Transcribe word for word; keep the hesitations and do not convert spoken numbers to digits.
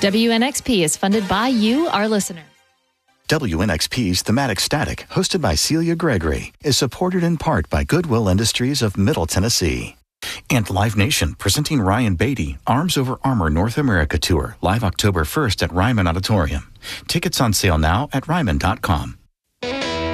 W N X P is funded by you, our listeners. W N X P's Thematic Static, hosted by Celia Gregory, is supported in part by Goodwill Industries of Middle Tennessee. And Live Nation, presenting Ryan Beatty, Arms Over Armor North America Tour, live October first at Ryman Auditorium. Tickets on sale now at ryman dot com.